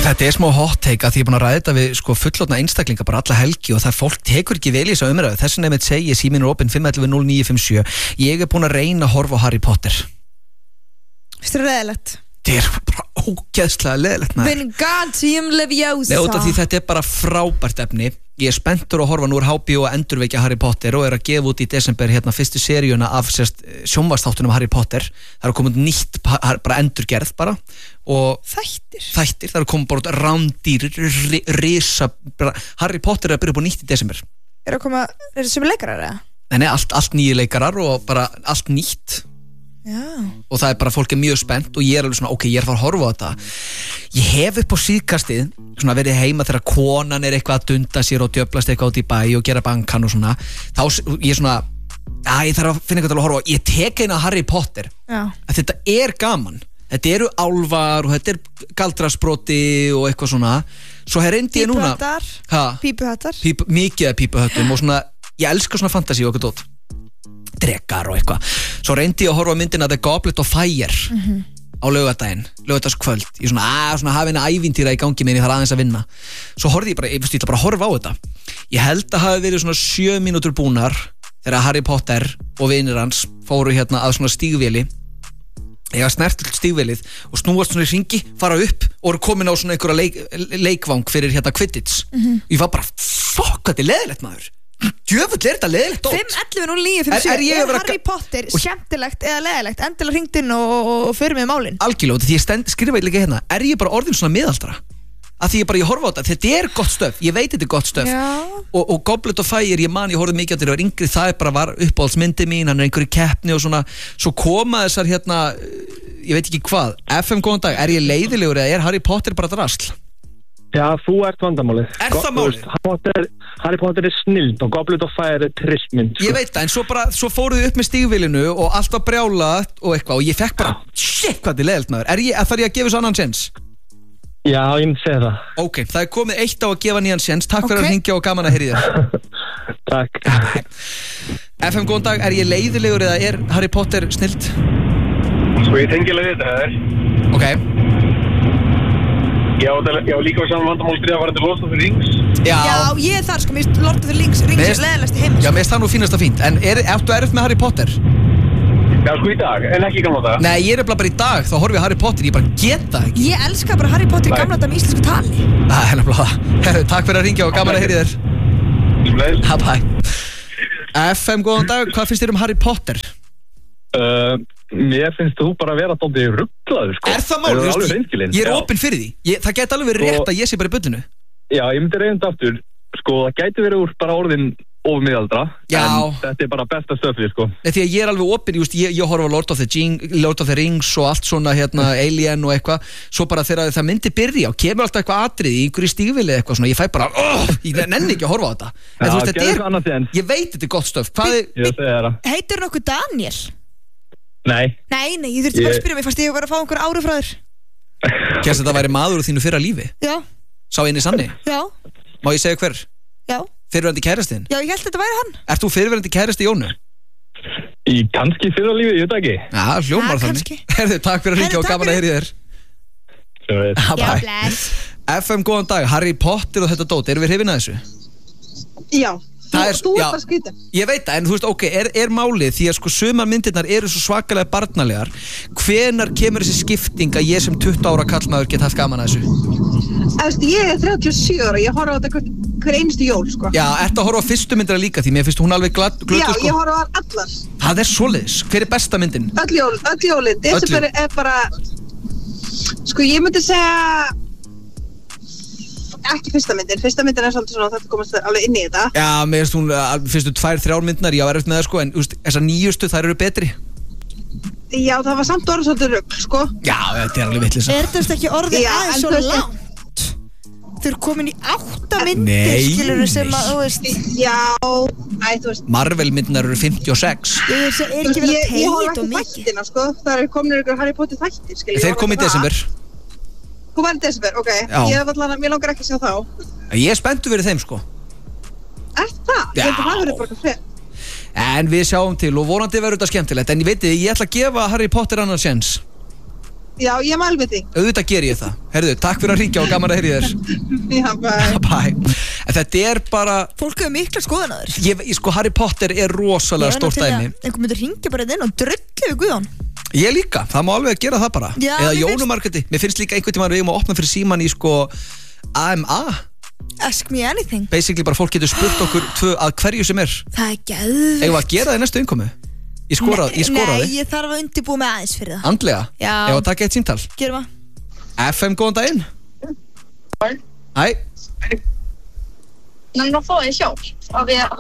Þetta smá hot take að því ég búin að ræða þetta við sko fullorðna einstaklinga bara alla helgi og það fólk tekur ekki vel í þessa umræðu. Þess vegna ég segi síminn er opinn 511-0957. Ég búin að reyna að horfa á Harry Potter. Finnst þér leiðilegt? Þetta bara ógeðslega leiðilegt maður. Wingardium Leviosa. Nei, út af því þetta bara frábært efni. Ég spenntur að horfa, nú HBO að endurvekja Harry Potter og að gefa út í desember fyrstu seríuna af sjónvarpsþáttunum Harry Potter. Það komið nýtt, bara endurgerð bara. Og þættir, það komið bara rándýr, risa, Harry Potter að byrja upp á nýtt í desember. Það sem leikarar eða? Nei, allt nýju leikarar og bara allt nýtt. Já. Og það bara fólk mjög spennt og ég alveg svona, ok, ég að fara að horfa á þetta. Ég hef upp á síðkastið svona verið heima þegar konan eitthvað að dunda sér og djöflast eitthvað út í bæ og gera bankan og svona. Þá ég svona, ég þarf að finna eitthvað til að horfa á. Ég tek eina Harry Potter. Já. Að þetta gaman. Þetta eru álfar og þetta galdrasbroti og eitthvað svona. Svo reyndi ég núna. Pípuhattar. Mikið af pípuhöttum og svona, ég elska svona fantasy og eitthvað dót. Drekar og eitthvað. Svo reyndi ég að horfa á myndina The Goblet of Fire á laugardagskvöld. Ég svona hafi eina ævintýra í gangi minni þar aðeins að vinna. Svo horfði ég bara, ég ætla bara að horfa á þetta. Ég held að hafi verið svona 7 mínútur búnar þegar Harry Potter og vinir hans fóru að svona stígvéli. Ég var snert til stígvélið og snúast svona í hringi, fara upp og eru komin á svona einhverja leikvang fyrir Quidditch. Ég var bara, fuck, þetta leiðilegt maður. Djöfull þetta leiðilegt dót. 511-0957 er Harry Potter skemmtilegt eða leiðilegt? Endilega hringt inn og fyrir mig málin. Algjörlega, því ég skrifa líka ég bara orðin svona miðaldra að því ég horfa á þetta gott stöf, ég veit þetta gott stöf og Goblet of Fire, ég horfði mikið á þetta, yngri, það bara var uppáhaldsmyndi mín, hann einhverju keppni og svona, svo koma þessar ég veit ekki hvað, FM góðan dag, ég leiðilegur eða Harry Potter bara drasl? Já, þú ert vandamálið. Það málið? Harry Potter snild og Goblet of Fire tristmynd. Ég veit það, en svo fóruðu upp með stígvélinu og allt var brjálað og eitthvað og ég fekk bara, shit, hvað þetta leiðilegt maður. Þarf ég að gefa þessu annan séns? Já, ég myndi segja það. Ok, það komið 1 á að gefa nýjan séns. Takk fyrir að hringja og gaman að heyra í þér. Takk. FM, góðan dag, ég leiðilegur eða Harry Potter snild? Sko, ég tengi alveg þetta Ok. Já, líka á saman vandamál að fara til Lord of the Rings. Já, ég þar sko, mér Lord of the Rings leiðilegst í heim. Já, mér það nú fínast að fínt. En áttu erfitt með Harry Potter? Já, sko í dag, en ekki gamla dag. Nei, ég bara í dag, þá horfi ég Harry Potter, ég bara geta ekki. Ég elska bara Harry Potter í gamla dag með íslensku tali. Það nefnilega það. Takk fyrir að ringja og gaman að heyra í þér. Bye. FM, góðan dag, hvað finnst þér Harry Potter? Mér finnst þú bara að vera dálítið ruglaður sko. Það málið? Ég opinn fyrir því. Það geti alveg verið rétt að ég sé bara í bullinu. Já, ég myndi reynda aftur. Sko, það gæti verið úr bara orðin ofmiðaldra. Já. En þetta bara besta stöfið sko. Því að ég alveg opinn, ég horfa á Lord of the Rings og allt svona Alien og eitthvað. Svo bara þegar það myndi byrja og kemur alltaf eitthvað atriði í einhverju stígvili eitthvað svona. Ég fæ bara, ég nenni ekki að horfa á þetta. En ég veit þetta gott stöf. Heitir nokkuð Daniel? Nei, ég þurfti bara að spyrja mig fannst ég var að fá einhver ári frá þér. Kjærst þetta væri maður úr þínu fyrra lífi? Já. Sá eini sanni? Já. Má ég segja hver? Já. Fyrrverandi kærastinn? Já, ég held að þetta væri hann. Ert þú fyrrverandi kærasti Jónu? Í kannski fyrra lífi, ég veit ekki. Já, hljómar þannig. Herðu, takk fyrir að hringja og gaman að heyra í þér. Já, bless. FM, góðan dag, Harry Potter og þetta dót, erum við hrifin að þessu? Já. Þú ert bara skrítið. Ég veit það, en þú veist, ok, málið því að sko sumar myndirnar eru svo svakalega barnalegar. Hvenær kemur þessi skipting að ég sem 20 ára kallmaður get haft gaman að þessu? Ég er 37 ára, ég horfa á þetta hver einustu jól, sko. Já, ertu að horfa á fyrstu myndina líka því mér finnst hún alveg glötu, sko. Já, ég horfa á allar. Það er svoleiðis, hver besta myndin? Öll jólin, desember er bara, sko ég myndi segja ekki fyrsta myndin er svolítið svona þetta komast alveg inn í þetta. Já, mér finnst hún fyrstu 2-3 myndinar, ég var erfitt með það sko en þessar nýjustu þær eru betri. Já, það var samt orðið svolítið rugl sko. Já, þetta er alveg vitleysa. Er þetta ekki orðið aðeins svo langt? Þau eru komin í 8 myndir skilurðu sem að, þú veist. Já, þú veist. Marvel myndinar eru 56. Ég er ekki verið að tegja þetta og mikið. Þættina sko, það eru komin ykkur Harry Potter þættir skilurðu. Þeir komu í desember. Þú var í desember, ok. Mér langar ekki að sjá þá. Ég er spenntur fyrir þeim sko. Það? Ég held að það verið bara fyrir. En við sjáum til og vonandi verður þetta skemmtilegt. En ég veit þið, ég ætla að gefa Harry Potter annan séns. Já, ég mæl með því. Auðvitað ger ég það. Herðu, takk fyrir að hringja og gaman að heyra í þér. Já, bye. En þetta bara... Fólk hefur mikla skoðunaður. Sko, Harry Potter rosalega stórt dæmi. Einhver myndir hringja bara inn og drullu við Guðjón. Ég líka, það má alveg gera það bara. Já, eða Jónumarketi. Mér finnst líka einhvern tímann við að opna fyrir síman í sko AMA. Ask me anything. Basically bara fólk getur spurt okkur að hverju sem Það geðveikt. Eigum að gera það í næstu innkomu? Ég skoraði. Nei, ég þarf að undirbúa mig aðeins fyrir það. Andlega? Já. Ef að taka eitt símtal. Gerum það. FM, góðan daginn. Hæ. Nann að fá þig hjálp af því að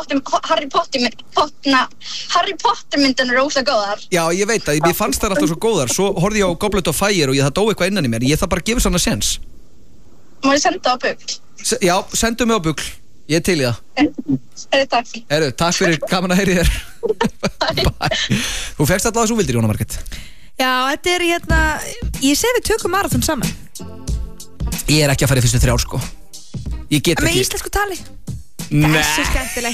Harry Potter myndin óslega góðar. Já, ég veit að mér fannst það alltaf svo góðar. Svo horfði ég á Goblet of Fire og það dó eitthvað innan í mér. Ég þarf bara að gefa svona sens. Má ég senda á bugl? Já, sendu mig á bugl. Ég til í það. Takk. Takk fyrir, gaman að heyri þér. Bye. Þú fegst alltaf það svo vildir, Jóna Margrét. Já, þetta ég segi við tökum marathon saman. Ég ekki að fara í fyrstu 3 ár, sko. Ég get ekki. Með íslensku tali? Nei. Það svo skemmtilegt.